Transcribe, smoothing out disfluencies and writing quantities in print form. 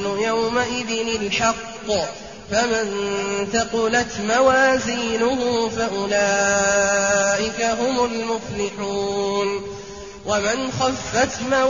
والوزن يومئذ الحق فمن ثقلت موازينه فأولئك هم المفلحون ومن خفت